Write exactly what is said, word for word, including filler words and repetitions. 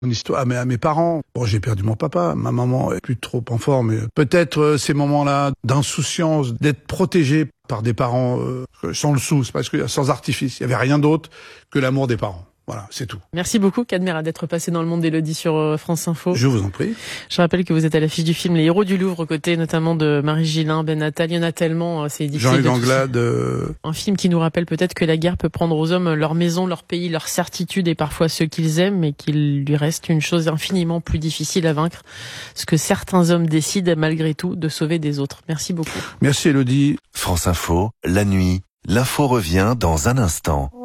Mon histoire à mes, à mes parents. Bon, j'ai perdu mon papa, ma maman est plus trop en forme. Peut-être euh, ces moments-là d'insouciance, d'être protégé par des parents euh, sans le sou, parce que sans artifice, il y avait rien d'autre que l'amour des parents. Voilà, c'est tout. Merci beaucoup, Cadmer, d'être passé dans le monde d'Élodie sur France Info. Je vous en prie. Je rappelle que vous êtes à l'affiche du film Les Héros du Louvre, aux côtés notamment de Marie Gillin, Ben Attal. Il y en a tellement, c'est difficile. Jean-Hugues Anglade. Euh... Un film qui nous rappelle peut-être que la guerre peut prendre aux hommes leur maison, leur pays, leur certitude et parfois ceux qu'ils aiment, mais qu'il lui reste une chose infiniment plus difficile à vaincre, ce que certains hommes décident malgré tout de sauver des autres. Merci beaucoup. Merci Élodie. France Info, la nuit, l'info revient dans un instant.